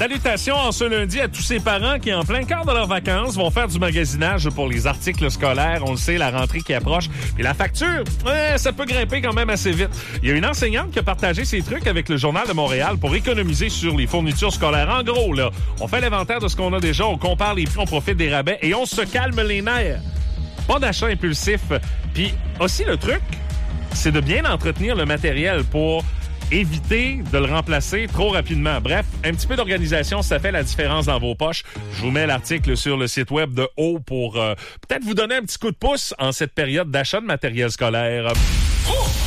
Salutations en ce lundi à tous ces parents qui, en plein quart de leurs vacances, vont faire du magasinage pour les articles scolaires. On le sait, la rentrée qui approche. Puis la facture, ça peut grimper quand même assez vite. Il y a une enseignante qui a partagé ses trucs avec le Journal de Montréal pour économiser sur les fournitures scolaires. En gros, là, on fait l'inventaire de ce qu'on a déjà, on compare les prix, on profite des rabais et on se calme les nerfs. Pas d'achat impulsif. Puis aussi, le truc, c'est de bien entretenir le matériel pour éviter de le remplacer trop rapidement. Bref, un petit peu d'organisation, ça fait la différence dans vos poches. Je vous mets l'article sur le site web de O pour peut-être vous donner un petit coup de pouce en cette période d'achat de matériel scolaire.